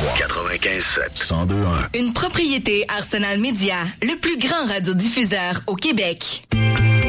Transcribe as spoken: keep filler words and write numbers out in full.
trois quatre-vingt-quinze sept cent deux un. Une propriété Arsenal Média, le plus grand radiodiffuseur au Québec.